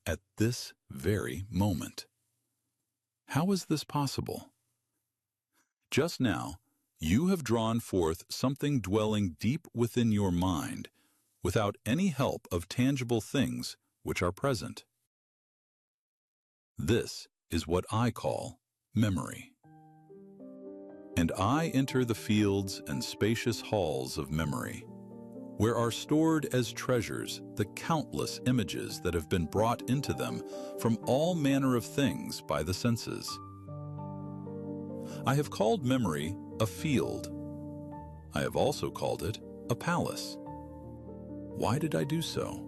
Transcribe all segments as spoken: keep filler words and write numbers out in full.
at this very moment. How is this possible? Just now, you have drawn forth something dwelling deep within your mind, without any help of tangible things which are present. This is what I call memory. And I enter the fields and spacious halls of memory, where are stored as treasures the countless images that have been brought into them from all manner of things by the senses. I have called memory a field. I have also called it a palace. Why did I do so?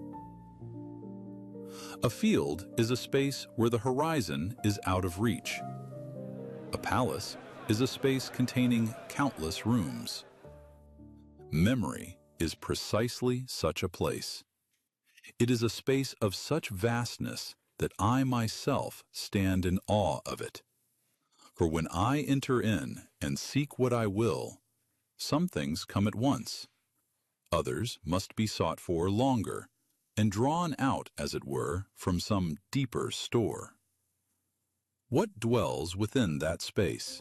A field is a space where the horizon is out of reach. A palace is a space containing countless rooms. Memory is precisely such a place. It is a space of such vastness that I myself stand in awe of it. For when I enter in and seek what I will, some things come at once. Others must be sought for longer, and drawn out, as it were, from some deeper store. What dwells within that space?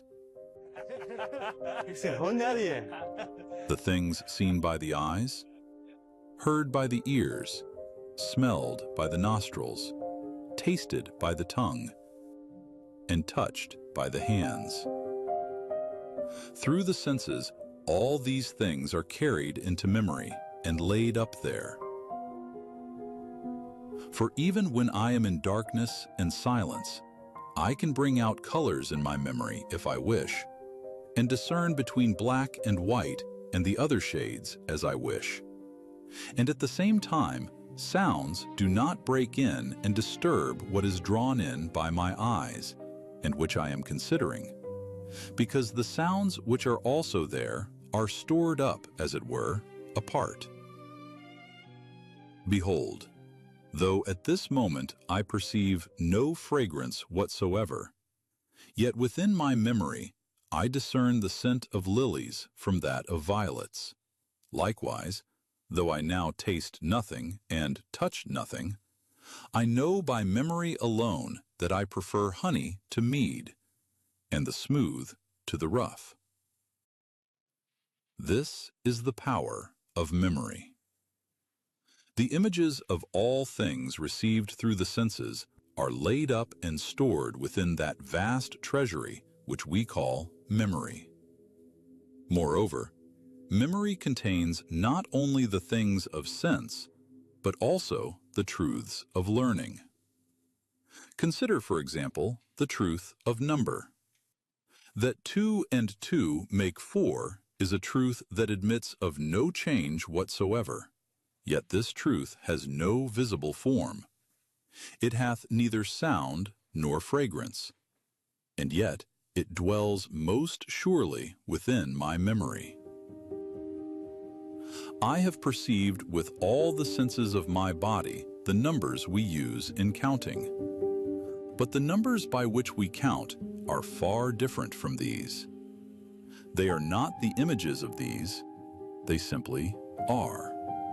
The things seen by the eyes, heard by the ears, smelled by the nostrils, tasted by the tongue, and touched by the hands. Through the senses, all these things are carried into memory and laid up there. For even when I am in darkness and silence, I can bring out colors in my memory if I wish, and discern between black and white and the other shades as I wish. And at the same time, sounds do not break in and disturb what is drawn in by my eyes, and which I am considering, because the sounds which are also there are stored up, as it were, apart. Behold, though at this moment I perceive no fragrance whatsoever, yet within my memory I discern the scent of lilies from that of violets. Likewise, though I now taste nothing and touch nothing, I know by memory alone that I prefer honey to mead, and the smooth to the rough. This is the power of memory. The images of all things received through the senses are laid up and stored within that vast treasury which we call memory. Moreover, memory contains not only the things of sense, but also the truths of learning. Consider, for example, the truth of number. That two and two make four is a truth that admits of no change whatsoever, yet this truth has no visible form. It hath neither sound nor fragrance, and yet it dwells most surely within my memory. I have perceived with all the senses of my body the numbers we use in counting. But the numbers by which we count are far different from these. They are not the images of these, they simply are.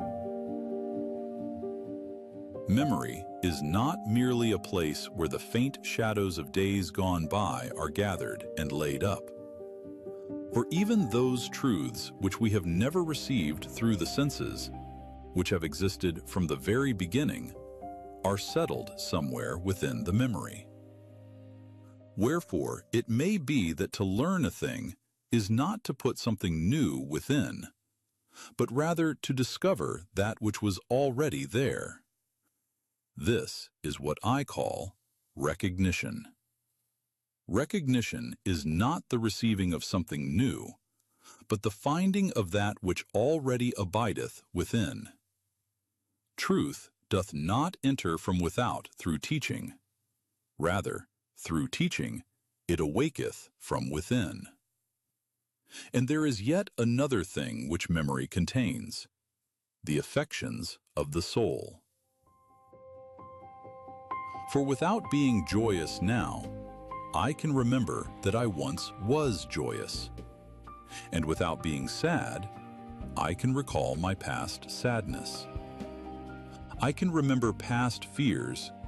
Memory is not merely a place where the faint shadows of days gone by are gathered and laid up. For even those truths which we have never received through the senses, which have existed from the very beginning, are settled somewhere within the memory. Wherefore, it may be that to learn a thing is not to put something new within, but rather to discover that which was already there. This is what I call recognition. Recognition is not the receiving of something new, but the finding of that which already abideth within. Truth doth not enter from without through teaching. Rather, through teaching, it awaketh from within. And there is yet another thing which memory contains, the affections of the soul. For without being joyous now, I can remember that I once was joyous. And without being sad, I can recall my past sadness. I can remember past fears